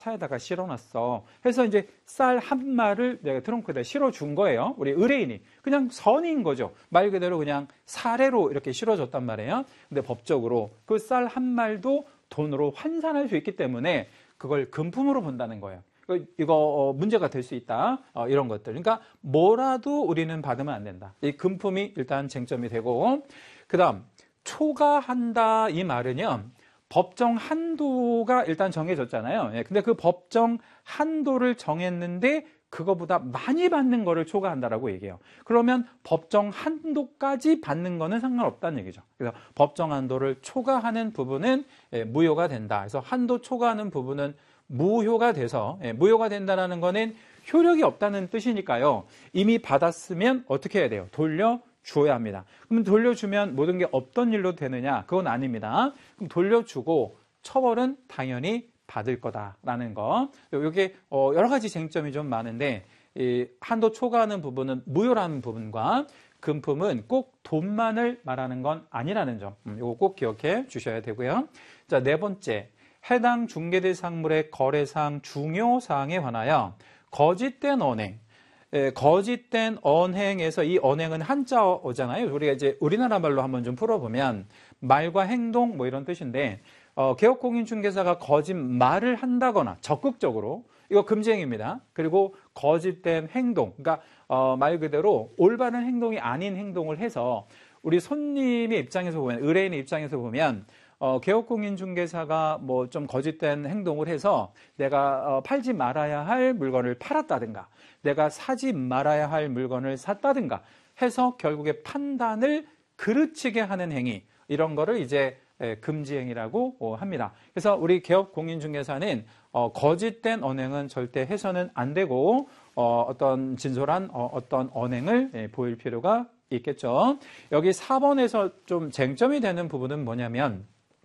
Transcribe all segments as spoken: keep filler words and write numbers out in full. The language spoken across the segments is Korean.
차에다가 실어놨어. 해서 이제 쌀 한 말을 내가 트렁크에다 실어준 거예요. 우리 의뢰인이. 그냥 선인 거죠. 말 그대로 그냥 사례로 이렇게 실어줬단 말이에요. 근데 법적으로 그 쌀 한 말도 돈으로 환산할 수 있기 때문에 그걸 금품으로 본다는 거예요. 이거 문제가 될 수 있다. 이런 것들. 그러니까 뭐라도 우리는 받으면 안 된다. 이 금품이 일단 쟁점이 되고, 그 다음 초과한다 이 말은요, 법정 한도가 일단 정해졌잖아요. 예, 근데 그 법정 한도를 정했는데 그거보다 많이 받는 거를 초과한다라고 얘기해요. 그러면 법정 한도까지 받는 거는 상관없다는 얘기죠. 그래서 법정 한도를 초과하는 부분은 예, 무효가 된다. 그래서 한도 초과하는 부분은 무효가 돼서, 예, 무효가 된다는 거는 효력이 없다는 뜻이니까요. 이미 받았으면 어떻게 해야 돼요? 돌려 주어야 합니다. 그럼 돌려주면 모든 게 없던 일로 되느냐? 그건 아닙니다. 그럼 돌려주고 처벌은 당연히 받을 거다라는 거. 이게 여러 가지 쟁점이 좀 많은데, 이 한도 초과하는 부분은 무효라는 부분과 금품은 꼭 돈만을 말하는 건 아니라는 점. 이거 꼭 기억해 주셔야 되고요. 자, 네 번째. 해당 중개대상물의 거래상 중요사항에 관하여 거짓된 언행. 예, 거짓된 언행에서 이 언행은 한자어잖아요. 우리가 이제 우리나라 말로 한번 좀 풀어보면 말과 행동 뭐 이런 뜻인데, 어, 개업공인중개사가 거짓말을 한다거나 적극적으로 이거 금지행위입니다. 그리고 거짓된 행동, 그러니까 어, 말 그대로 올바른 행동이 아닌 행동을 해서 우리 손님의 입장에서 보면, 의뢰인의 입장에서 보면 어, 개업공인중개사가 뭐 좀 거짓된 행동을 해서 내가 어, 팔지 말아야 할 물건을 팔았다든가 내가 사지 말아야 할 물건을 샀다든가 해서 결국에 판단을 그르치게 하는 행위, 이런 거를 이제 금지행위라고 합니다. 그래서 우리 개업공인중개사는 어, 거짓된 언행은 절대 해서는 안 되고 어, 어떤 진솔한 어, 어떤 언행을 예, 보일 필요가 있겠죠. 여기 사 번에서 좀 쟁점이 되는 부분은 뭐냐면,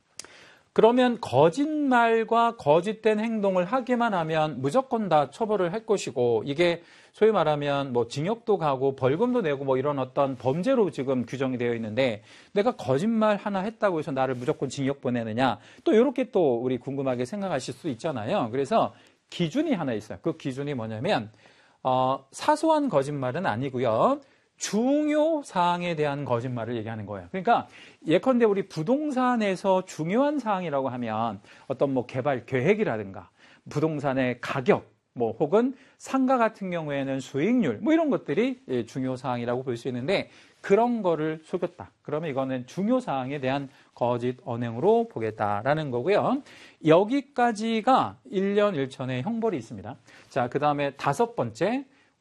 그러면 거짓말과 거짓된 행동을 하기만 하면 무조건 다 처벌을 할 것이고, 이게 소위 말하면 뭐 징역도 가고 벌금도 내고 뭐 이런 어떤 범죄로 지금 규정이 되어 있는데, 내가 거짓말 하나 했다고 해서 나를 무조건 징역 보내느냐, 또 이렇게 또 우리 궁금하게 생각하실 수 있잖아요. 그래서 기준이 하나 있어요. 그 기준이 뭐냐면 어, 사소한 거짓말은 아니고요, 중요 사항에 대한 거짓말을 얘기하는 거예요. 그러니까 예컨대 우리 부동산에서 중요한 사항이라고 하면 어떤 뭐 개발 계획이라든가 부동산의 가격, 뭐 혹은 상가 같은 경우에는 수익률, 뭐 이런 것들이 중요 사항이라고 볼 수 있는데, 그런 거를 속였다. 그러면 이거는 중요 사항에 대한 거짓 언행으로 보겠다라는 거고요. 여기까지가 일 년 일 천의 형벌이 있습니다. 자, 그 다음에 다섯 번째,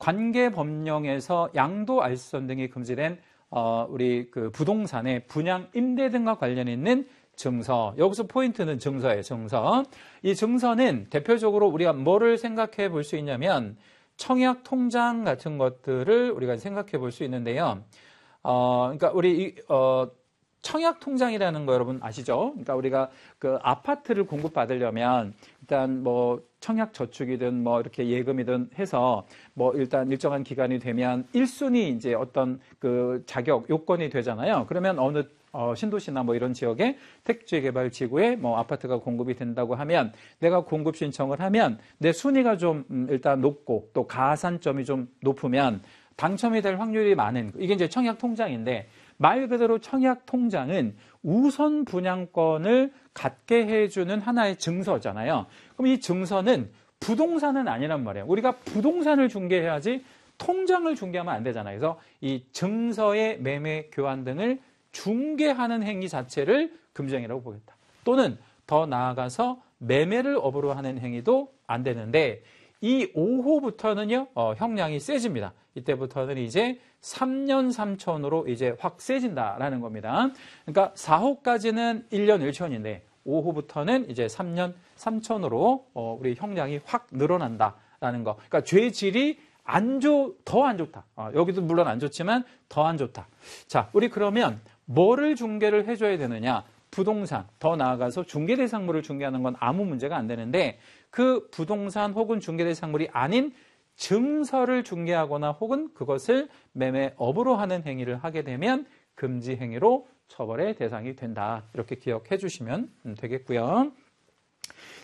관계법령에서 양도 알선 등이 금지된 어, 우리 그 부동산의 분양, 임대 등과 관련 있는 증서. 여기서 포인트는 증서예요. 증서. 이 증서는 대표적으로 우리가 뭐를 생각해 볼 수 있냐면 청약 통장 같은 것들을 우리가 생각해 볼 수 있는데요. 어, 그러니까 우리 이, 어, 청약 통장이라는 거 여러분 아시죠? 그러니까 우리가 그 아파트를 공급받으려면 일단 뭐 청약 저축이든 뭐 이렇게 예금이든 해서 뭐 일단 일정한 기간이 되면 일 순위 이제 어떤 그 자격 요건이 되잖아요. 그러면 어느 어, 신도시나 뭐 이런 지역에 택지개발지구에 뭐 아파트가 공급이 된다고 하면 내가 공급 신청을 하면 내 순위가 좀 음, 일단 높고 또 가산점이 좀 높으면 당첨이 될 확률이 많은, 이게 이제 청약 통장인데, 말 그대로 청약 통장은 우선 분양권을 갖게 해주는 하나의 증서잖아요. 그럼 이 증서는 부동산은 아니란 말이에요. 우리가 부동산을 중개해야지 통장을 중개하면 안 되잖아요. 그래서 이 증서의 매매 교환 등을 중개하는 행위 자체를 금지행위라고 보겠다. 또는 더 나아가서 매매를 업으로 하는 행위도 안 되는데, 이 오 호부터는요, 어, 형량이 세집니다. 이때부터는 이제 삼 년 삼 천으로 이제 확 세진다라는 겁니다. 그러니까 사 호까지는 일 년 일 천인데 오 호부터는 이제 삼 년 삼 천으로 어, 우리 형량이 확 늘어난다라는 거. 그러니까 죄질이 안 좋, 더 안 좋다. 어, 여기도 물론 안 좋지만 더 안 좋다. 자, 우리 그러면 뭐를 중개를 해줘야 되느냐? 부동산, 더 나아가서 중개대상물을 중개하는 건 아무 문제가 안 되는데, 그 부동산 혹은 중개대상물이 아닌 증서를 중개하거나 혹은 그것을 매매업으로 하는 행위를 하게 되면 금지 행위로 처벌의 대상이 된다. 이렇게 기억해 주시면 되겠고요.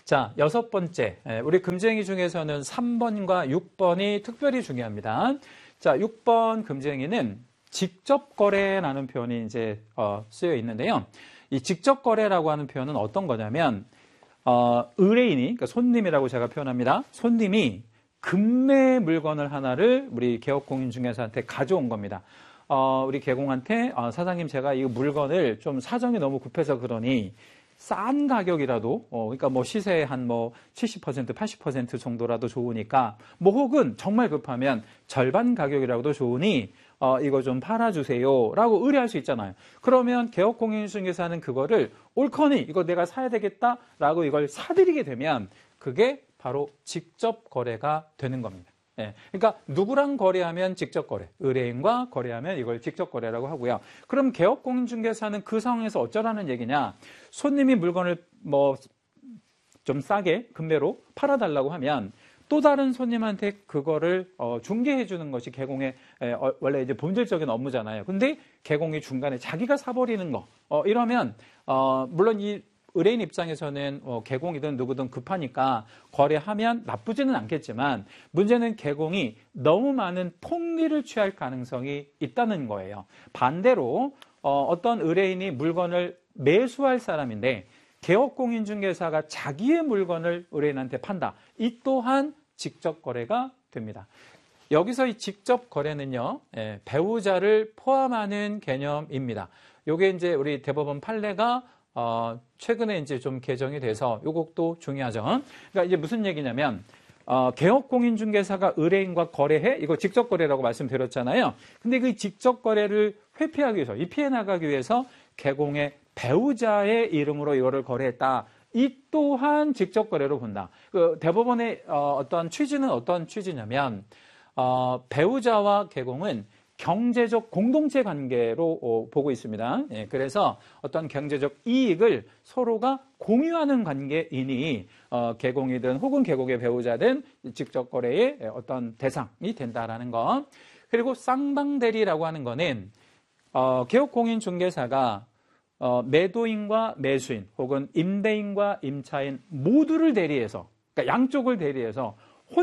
자, 여섯 번째. 우리 금지행위 중에서는 삼 번과 육 번이 특별히 중요합니다. 자, 육 번 금지행위는 직접 거래라는 표현이 이제 어, 쓰여 있는데요. 이 직접 거래라고 하는 표현은 어떤 거냐면 어, 의뢰인이, 그러니까 손님이라고 제가 표현합니다. 손님이 금매 물건을 하나를 우리 개업공인중개사한테 가져온 겁니다. 어, 우리 개공한테 어, 사장님 제가 이 물건을 좀 사정이 너무 급해서 그러니 싼 가격이라도 어, 그러니까 뭐 시세의 한 뭐 칠십 퍼센트, 팔십 퍼센트 정도라도 좋으니까 뭐 혹은 정말 급하면 절반 가격이라도 좋으니 어, 이거 좀 팔아주세요 라고 의뢰할 수 있잖아요. 그러면 개업공인중개사는 그거를 옳거니 이거 내가 사야 되겠다 라고 이걸 사드리게 되면 그게 바로 직접 거래가 되는 겁니다. 예, 그러니까 누구랑 거래하면 직접 거래, 의뢰인과 거래하면 이걸 직접 거래라고 하고요. 그럼 개업공인중개사는 그 상황에서 어쩌라는 얘기냐? 손님이 물건을 뭐 좀 싸게 금매로 팔아달라고 하면 또 다른 손님한테 그거를 어, 중개해 주는 것이 개공의 에, 어, 원래 이제 본질적인 업무잖아요. 근데 개공이 중간에 자기가 사버리는 거 어, 이러면 어, 물론 이 의뢰인 입장에서는 어, 개공이든 누구든 급하니까 거래하면 나쁘지는 않겠지만 문제는 개공이 너무 많은 폭리를 취할 가능성이 있다는 거예요. 반대로 어, 어떤 의뢰인이 물건을 매수할 사람인데 개업공인중개사가 자기의 물건을 의뢰인한테 판다. 이 또한 직접 거래가 됩니다. 여기서 이 직접 거래는요, 예, 배우자를 포함하는 개념입니다. 요게 이제 우리 대법원 판례가 어, 최근에 이제 좀 개정이 돼서 요것도 중요하죠. 그러니까 이제 무슨 얘기냐면, 어, 개업공인중개사가 의뢰인과 거래해? 이거 직접 거래라고 말씀드렸잖아요. 근데 그 직접 거래를 회피하기 위해서, 이 피해 나가기 위해서 개공의 배우자의 이름으로 이거를 거래했다. 이 또한 직접 거래로 본다. 그 대법원의 어, 어떤 취지는 어떤 취지냐면, 어, 배우자와 개공은 경제적 공동체 관계로 어, 보고 있습니다. 예, 그래서 어떤 경제적 이익을 서로가 공유하는 관계이니 어, 개공이든 혹은 개공의 배우자든 직접 거래의 어떤 대상이 된다라는 것. 그리고 쌍방대리라고 하는 거는 어, 개업공인중개사가 어, 매도인과 매수인 혹은 임대인과 임차인 모두를 대리해서, 그러니까 양쪽을 대리해서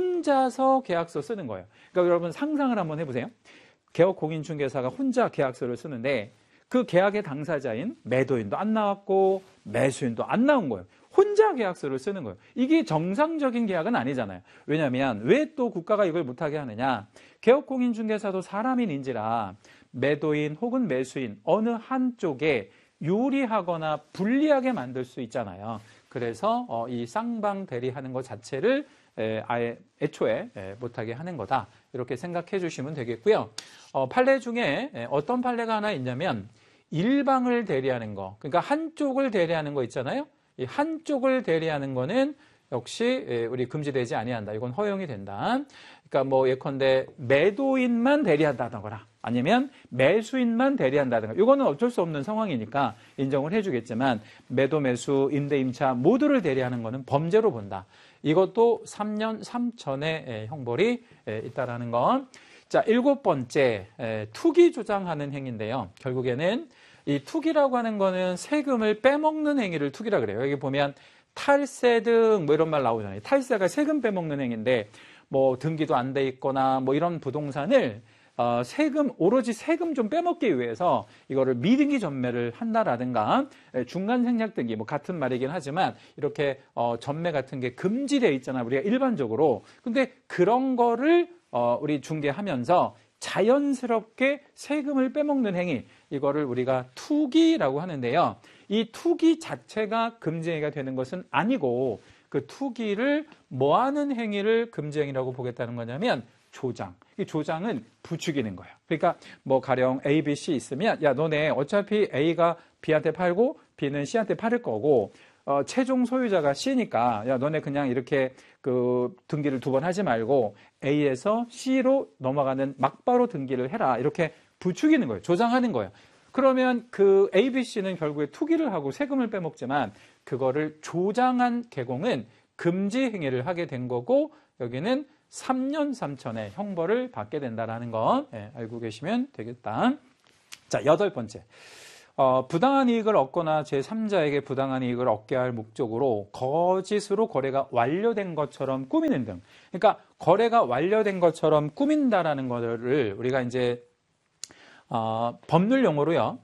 혼자서 계약서 쓰는 거예요. 그러니까 여러분 상상을 한번 해보세요. 개업공인중개사가 혼자 계약서를 쓰는데 그 계약의 당사자인 매도인도 안 나왔고 매수인도 안 나온 거예요. 혼자 계약서를 쓰는 거예요. 이게 정상적인 계약은 아니잖아요. 왜냐하면 왜 또 국가가 이걸 못하게 하느냐. 개업공인중개사도 사람인인지라 매도인 혹은 매수인 어느 한쪽에 유리하거나 불리하게 만들 수 있잖아요. 그래서 이 쌍방 대리하는 것 자체를 아예 애초에 못하게 하는 거다. 이렇게 생각해 주시면 되겠고요. 어, 판례 중에 어떤 판례가 하나 있냐면 일방을 대리하는 거. 그러니까 한쪽을 대리하는 거 있잖아요. 이 한쪽을 대리하는 거는 역시 우리 금지되지 아니한다. 이건 허용이 된다. 그러니까 뭐 예컨대 매도인만 대리한다거나 아니면 매수인만 대리한다든가 이거는 어쩔 수 없는 상황이니까 인정을 해주겠지만 매도, 매수, 임대, 임차 모두를 대리하는 거는 범죄로 본다. 이것도 삼 년 삼천의 형벌이 있다라는 것. 자, 일곱 번째 투기 조장하는 행위인데요. 결국에는 이 투기라고 하는 거는 세금을 빼먹는 행위를 투기라 그래요. 여기 보면 탈세 등 뭐 이런 말 나오잖아요. 탈세가 세금 빼먹는 행위인데 뭐 등기도 안 돼 있거나 뭐 이런 부동산을 어, 세금, 오로지 세금 좀 빼먹기 위해서 이거를 미등기 전매를 한다라든가 중간 생략 등기, 뭐 같은 말이긴 하지만 이렇게 어, 전매 같은 게 금지되어 있잖아요. 우리가 일반적으로. 근데 그런 거를 어, 우리 중개하면서 자연스럽게 세금을 빼먹는 행위, 이거를 우리가 투기라고 하는데요. 이 투기 자체가 금지행위가 되는 것은 아니고 그 투기를 뭐하는 행위를 금지행위라고 보겠다는 거냐면 조장. 이 조장은 부추기는 거예요. 그러니까 뭐 가령 A, B, C 있으면 야 너네 어차피 A가 B한테 팔고 B는 C한테 팔을 거고 어, 최종 소유자가 C니까 야 너네 그냥 이렇게 그 등기를 두 번 하지 말고 A에서 C로 넘어가는 막바로 등기를 해라. 이렇게 부추기는 거예요. 조장하는 거예요. 그러면 그 A, B, C는 결국에 투기를 하고 세금을 빼먹지만 그거를 조장한 개공은 금지 행위를 하게 된 거고 여기는 삼 년 삼천의 형벌을 받게 된다는 거 예, 알고 계시면 되겠다. 자, 여덟 번째. 어, 부당한 이익을 얻거나 제삼자에게 부당한 이익을 얻게 할 목적으로 거짓으로 거래가 완료된 것처럼 꾸미는 등. 그러니까 거래가 완료된 것처럼 꾸민다라는 것을 우리가 이제 어, 법률 용어로요,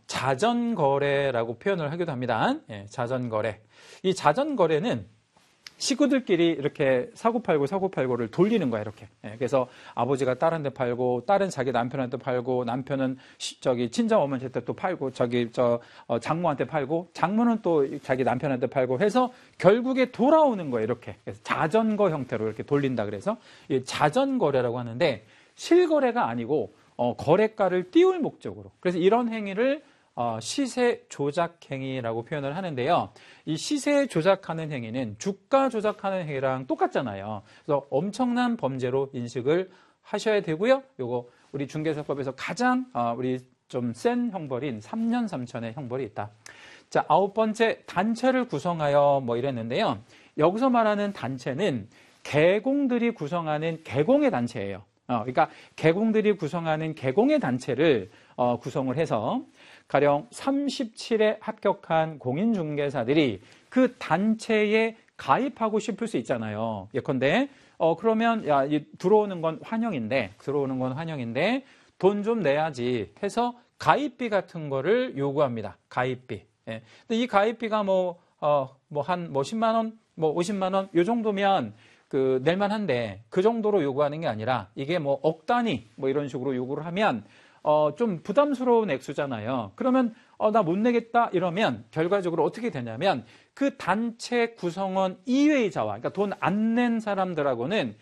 자전거래라고 표현을 하기도 합니다. 예, 자전거래. 이 자전거래는 식구들끼리 이렇게 사고팔고 사고팔고를 돌리는 거야, 이렇게. 예, 그래서 아버지가 딸한테 팔고, 딸은 자기 남편한테 팔고, 남편은 시, 저기 친정 어머니한테 또 팔고, 저기 저 어, 장모한테 팔고, 장모는 또 자기 남편한테 팔고 해서 결국에 돌아오는 거예요, 이렇게. 그래서 자전거 형태로 이렇게 돌린다 그래서 이 자전거래라고 하는데 실거래가 아니고 어, 거래가를 띄울 목적으로. 그래서 이런 행위를 어, 시세 조작 행위라고 표현을 하는데요. 이 시세 조작하는 행위는 주가 조작하는 행위랑 똑같잖아요. 그래서 엄청난 범죄로 인식을 하셔야 되고요. 요거 우리 중개사법에서 가장 어, 우리 좀 센 형벌인 삼 년 삼천의 형벌이 있다. 자, 아홉 번째, 단체를 구성하여 뭐 이랬는데요. 여기서 말하는 단체는 개공들이 구성하는 개공의 단체예요. 어, 그러니까 개공들이 구성하는 개공의 단체를 어, 구성을 해서 가령 삼십칠에 합격한 공인중개사들이 그 단체에 가입하고 싶을 수 있잖아요. 예컨대 어, 그러면 야, 이 들어오는 건 환영인데 들어오는 건 환영인데 돈 좀 내야지 해서 가입비 같은 거를 요구합니다. 가입비. 예. 근데 이 가입비가 뭐 어, 뭐 한 뭐 십만 원, 뭐 오십만 원 요 정도면 그 낼만한데 그 정도로 요구하는 게 아니라 이게 뭐 억 단위 뭐 이런 식으로 요구를 하면 어, 좀 부담스러운 액수잖아요. 그러면 어, 나 못 내겠다 이러면 결과적으로 어떻게 되냐면 그 단체 구성원 이외의자와 그러니까 돈 안 낸 사람들하고는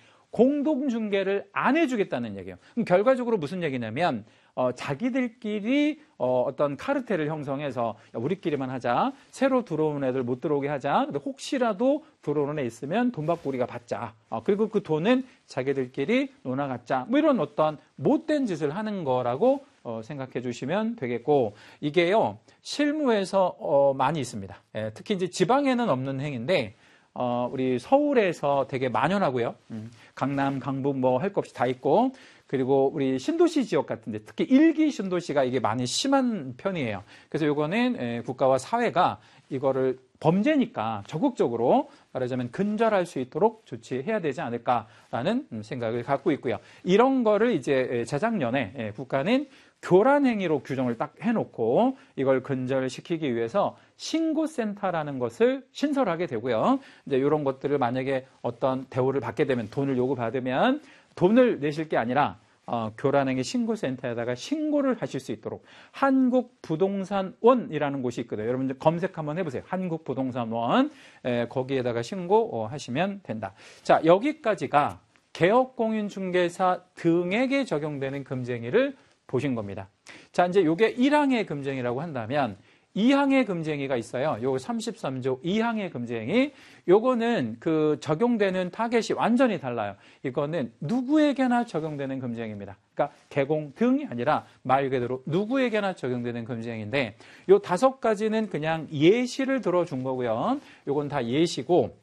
공동중개를 안 해주겠다는 얘기예요. 그럼 결과적으로 무슨 얘기냐면 어, 자기들끼리 어, 어떤 카르텔을 형성해서 야, 우리끼리만 하자. 새로 들어오는 애들 못 들어오게 하자. 근데 혹시라도 들어오는 애 있으면 돈 받고 우리가 받자. 어, 그리고 그 돈은 자기들끼리 논아 갖자. 뭐 이런 어떤 못된 짓을 하는 거라고 어, 생각해 주시면 되겠고 이게요 실무에서 어, 많이 있습니다. 예, 특히 이제 지방에는 없는 행위인데 어, 우리 서울에서 되게 만연하고요. 음, 강남, 강북 뭐 할 것 없이 다 있고 그리고 우리 신도시 지역 같은데 특히 일기 신도시가 이게 많이 심한 편이에요. 그래서 요거는 에, 국가와 사회가 이거를 범죄니까 적극적으로 말하자면 근절할 수 있도록 조치해야 되지 않을까라는 생각을 갖고 있고요. 이런 거를 이제 재작년에 에, 국가는 교란 행위로 규정을 딱 해놓고 이걸 근절시키기 위해서 신고센터라는 것을 신설하게 되고요. 이제 이런 것들을 만약에 어떤 대우를 받게 되면 돈을 요구받으면 돈을 내실 게 아니라 어, 교란행위 신고센터에다가 신고를 하실 수 있도록 한국부동산원이라는 곳이 있거든요. 여러분 검색 한번 해보세요. 한국부동산원 에, 거기에다가 신고하시면 된다. 자, 여기까지가 개업공인중개사 등에게 적용되는 금지행위를 보신 겁니다. 자, 이제 이게 일 항의 금지행위라고 한다면 이 항의 금지행위가 있어요. 요 삼십삼 조 이 항의 금지행위. 요거는 그 적용되는 타겟이 완전히 달라요. 이거는 누구에게나 적용되는 금지행위입니다. 그러니까 개공 등이 아니라 말 그대로 누구에게나 적용되는 금지행위인데 요 다섯 가지는 그냥 예시를 들어준 거고요. 요건 다 예시고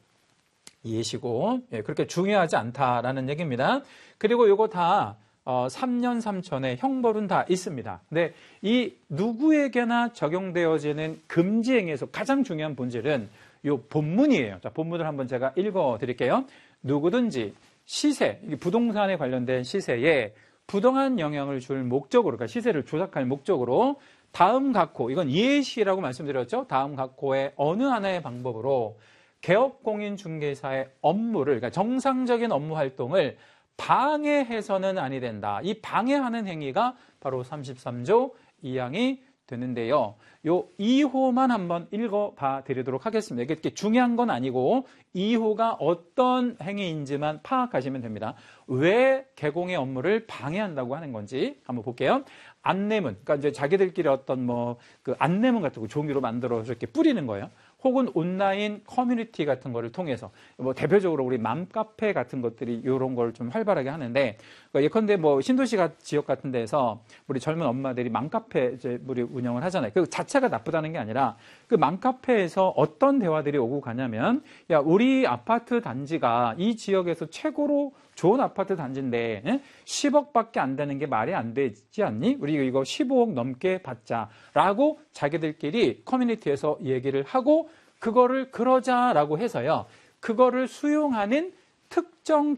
예시고 예, 그렇게 중요하지 않다라는 얘기입니다. 그리고 요거 다 어, 삼 년 삼천의 형벌은 다 있습니다. 근데 이 누구에게나 적용되어지는 금지행위에서 가장 중요한 본질은 이 본문이에요. 자, 본문을 한번 제가 읽어 드릴게요. 누구든지 시세, 부동산에 관련된 시세에 부당한 영향을 줄 목적으로, 그러니까 시세를 조작할 목적으로 다음 각호, 이건 예시라고 말씀드렸죠. 다음 각호의 어느 하나의 방법으로 개업공인중개사의 업무를, 그러니까 정상적인 업무 활동을 방해해서는 아니 된다. 이 방해하는 행위가 바로 삼십삼 조 이 항이 되는데요. 요 이 호만 한번 읽어봐 드리도록 하겠습니다. 이게 중요한 건 아니고 이 호가 어떤 행위인지만 파악하시면 됩니다. 왜 개공의 업무를 방해한다고 하는 건지 한번 볼게요. 안내문, 그러니까 이제 자기들끼리 어떤 뭐 그 안내문 같은 거 종이로 만들어서 이렇게 뿌리는 거예요. 혹은 온라인 커뮤니티 같은 거를 통해서 뭐 대표적으로 우리 맘카페 같은 것들이 이런 걸 좀 활발하게 하는데 예컨대 뭐 신도시 지역 같은 데서 우리 젊은 엄마들이 맘카페 이제 우리 운영을 하잖아요. 그 자체가 나쁘다는 게 아니라 그 맘카페에서 어떤 대화들이 오고 가냐면 야 우리 아파트 단지가 이 지역에서 최고로 좋은 아파트 단지인데 십억밖에 안 되는 게 말이 안 되지 않니? 우리 이거 십오억 넘게 받자라고 자기들끼리 커뮤니티에서 얘기를 하고 그거를 그러자라고 해서요. 그거를 수용하는 특정